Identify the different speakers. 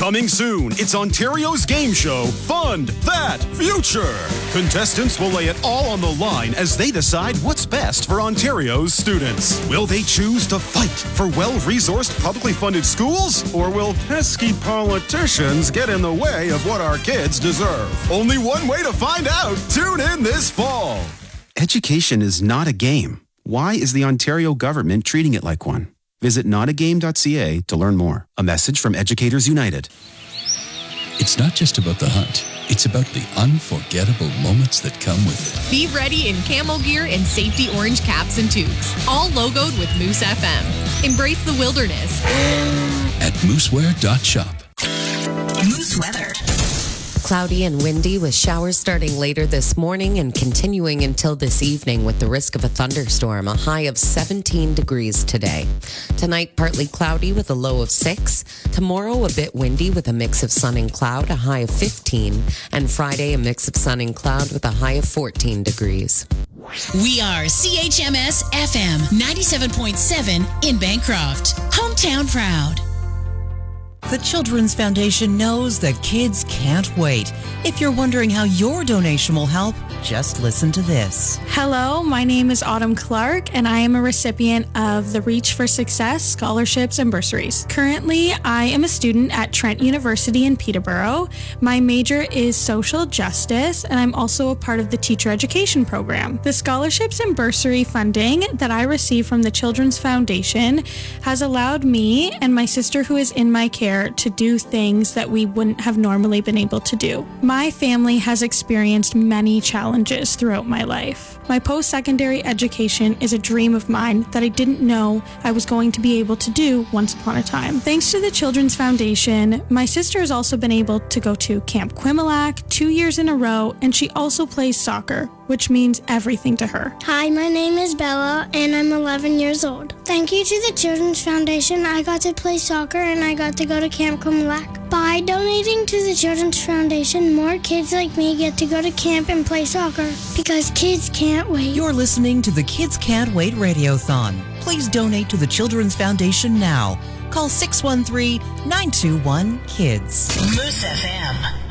Speaker 1: Coming soon, it's Ontario's game show, Fund That Future. Contestants will lay it all on the line as they decide what's best for Ontario's students. Will they choose to fight for well-resourced, publicly funded schools? Or will pesky politicians get in the way of what our kids deserve? Only one way to find out. Tune in this fall. Education is not a game. Why is the Ontario government treating it like one? Visit notagame.ca to learn more. A message from Educators United.
Speaker 2: It's not just about the hunt. It's about the unforgettable moments that come with it.
Speaker 3: Be ready in camo gear and safety orange caps and toques. All logoed with Moose FM. Embrace the wilderness.
Speaker 2: At mooseware.shop.
Speaker 4: Moose weather.
Speaker 5: Cloudy and windy with showers starting later this morning and continuing until this evening with the risk of a thunderstorm. A high of 17 degrees today. Tonight, partly cloudy with a low of 6. Tomorrow, a bit windy with a mix of sun and cloud, a high of 15. And Friday, a mix of sun and cloud with a high of 14 degrees.
Speaker 4: We are CHMS FM 97.7 in Bancroft. Hometown proud.
Speaker 6: The Children's Foundation knows that kids can't wait. If you're wondering how your donation will help, just listen to this.
Speaker 7: Hello, my name is Autumn Clark, and I am a recipient of the Reach for Success scholarships and bursaries. Currently, I am a student at Trent University in Peterborough. My major is social justice, and I'm also a part of the teacher education program. The scholarships and bursary funding that I receive from the Children's Foundation has allowed me and my sister, who is in my care, to do things that we wouldn't have normally been able to do. My family has experienced many challenges throughout my life. My post-secondary education is a dream of mine that I didn't know I was going to be able to do once upon a time. Thanks to the Children's Foundation, my sister has also been able to go to Camp Quimilac 2 years in a row, and she also plays soccer, which means everything to her.
Speaker 8: Hi, my name is Bella, and I'm 11 years old. Thank you to the Children's Foundation, I got to play soccer and I got to go to Camp Quimilac. By donating to the Children's Foundation, more kids like me get to go to camp and play soccer because kids can't wait.
Speaker 6: You're listening to the Kids Can't Wait Radiothon. Please donate to the Children's Foundation now. Call 613-921-KIDS.
Speaker 4: Moose FM.